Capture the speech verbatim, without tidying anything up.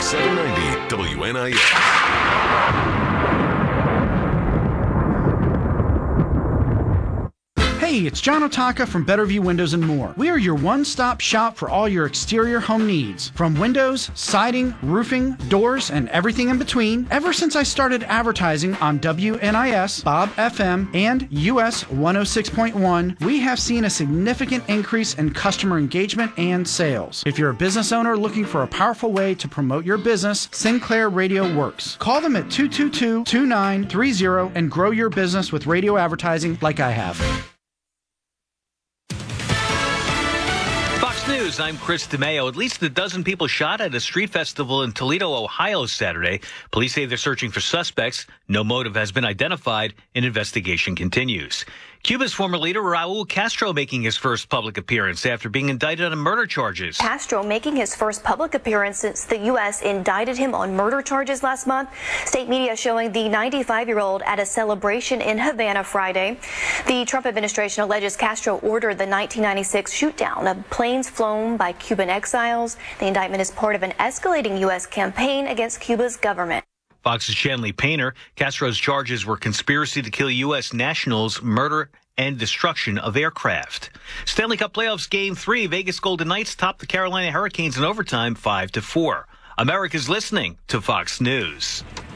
seven ninety W N I S. Hey, it's John Otaka from Better View Windows and More. We are your one-stop shop for all your exterior home needs. From windows, siding, roofing, doors, and everything in between. Ever since I started advertising on W N I S, Bob F M, and U S one oh six point one, we have seen a significant increase in customer engagement and sales. If you're a business owner looking for a powerful way to promote your business, Sinclair Radio works. Call them at two two two, two nine three zero and grow your business with radio advertising like I have. News. I'm Chris DeMeo. At least a dozen people shot at a street festival in Toledo, Ohio Saturday. Police say they're searching for suspects. No motive has been identified. An investigation continues. Cuba's former leader, Raul Castro, making his first public appearance after being indicted on murder charges. Castro making his first public appearance since the U S indicted him on murder charges last month. State media showing the ninety-five-year-old at a celebration in Havana Friday. The Trump administration alleges Castro ordered the nineteen ninety-six shoot-down of planes flown by Cuban exiles. The indictment is part of an escalating U S campaign against Cuba's government. Fox's Shanley Painter. Castro's charges were conspiracy to kill U S nationals, murder, and destruction of aircraft. Stanley Cup Playoffs Game three. Vegas Golden Knights topped the Carolina Hurricanes in overtime five to four. America's listening to Fox News.